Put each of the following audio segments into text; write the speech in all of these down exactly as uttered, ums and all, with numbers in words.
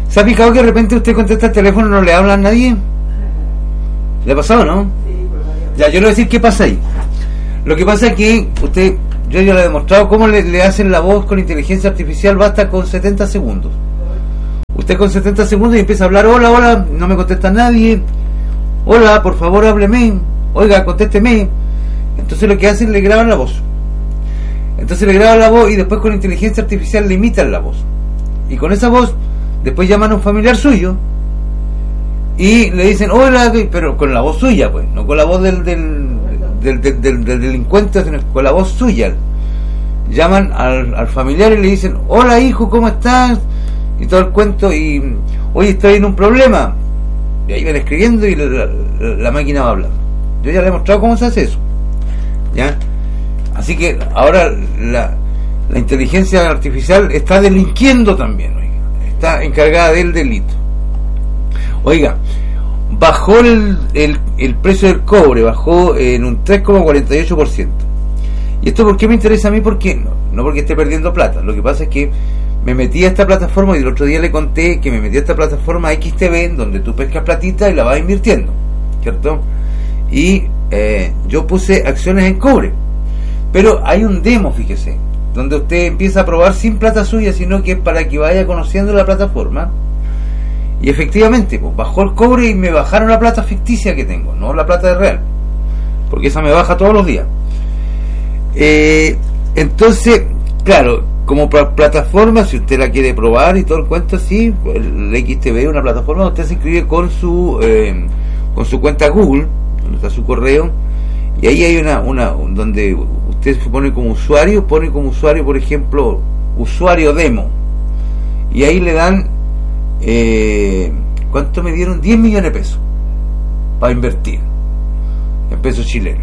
¿Se ha fijado que de repente usted contesta el teléfono y no le habla a nadie? ¿Le ha pasado, no? Ya, yo le voy a decir qué pasa ahí. Lo que pasa es que usted, yo ya le he demostrado cómo le, le hacen la voz con inteligencia artificial, basta con setenta segundos. Usted con setenta segundos y empieza a hablar, hola, hola, no me contesta nadie, hola, por favor hábleme, oiga, contésteme. Entonces lo que hacen es le graban la voz. Entonces le graban la voz y después con inteligencia artificial le imitan la voz. Y con esa voz, después llaman a un familiar suyo y le dicen, hola, pero con la voz suya, pues, no con la voz del, del, del, del, del, del delincuente, sino con la voz suya. Llaman al, al familiar y le dicen, hola hijo, ¿cómo estás? Y todo el cuento, y oye, estoy en un problema. Y ahí van escribiendo y la, la, la máquina va a hablar. Yo ya le he mostrado cómo se hace eso. ¿Ya? Así que ahora la, la inteligencia artificial está delinquiendo también, oiga. Está encargada del delito. Oiga, bajó el, el, el precio del cobre, bajó en un tres coma cuarenta y ocho por ciento. ¿Y esto por qué me interesa a mí? Porque no, no porque esté perdiendo plata. Lo que pasa es que me metí a esta plataforma y el otro día le conté que me metí a esta plataforma X T V, donde tú pescas platita y la vas invirtiendo, ¿cierto? Y eh, yo puse acciones en cobre. Pero hay un demo, fíjese, donde usted empieza a probar sin plata suya, sino que es para que vaya conociendo la plataforma. Y efectivamente, pues bajó el cobre y me bajaron la plata ficticia que tengo, no la plata de real, porque esa me baja todos los días. Eh, entonces, claro, como plataforma, si usted la quiere probar y todo el cuento, sí, el X T V es una plataforma donde usted se inscribe con su eh, con su cuenta Google, donde está su correo, y ahí hay una, una donde usted se pone como usuario, pone como usuario, por ejemplo, usuario demo, y ahí le dan eh, ¿cuánto me dieron? diez millones de pesos para invertir en pesos chilenos.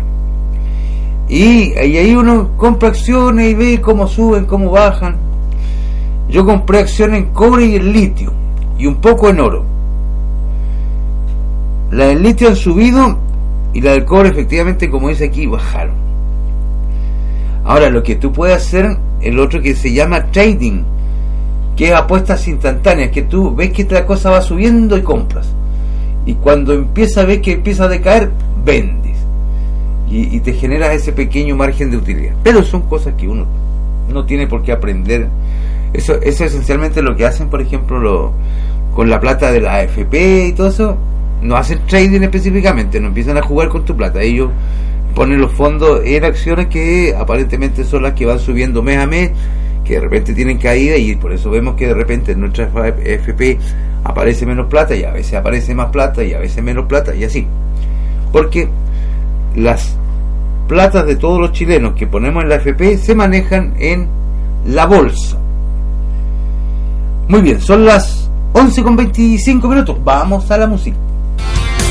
Y, y ahí uno compra acciones y ve cómo suben, cómo bajan. Yo compré acciones en cobre y en litio, y un poco en oro. La del litio han subido y la del cobre, efectivamente, como dice aquí, bajaron. Ahora, lo que tú puedes hacer, el otro que se llama trading, que es apuestas instantáneas, que tú ves que la cosa va subiendo y compras, y cuando empieza a ver que empieza a decaer, vendes. Y, y te generas ese pequeño margen de utilidad. Pero son cosas que uno no tiene por qué aprender. Eso, eso es esencialmente lo que hacen, por ejemplo, lo, con la plata de la A F P y todo eso. No hacen trading específicamente, no empiezan a jugar con tu plata. Ellos ponen los fondos en acciones que aparentemente son las que van subiendo mes a mes, que de repente tienen caída, y por eso vemos que de repente en nuestra A F P aparece menos plata, y a veces aparece más plata, y a veces menos plata, y así. Porque las platas de todos los chilenos que ponemos en la A F P se manejan en la bolsa. Muy bien, son las once con veinticinco minutos. Vamos a la música.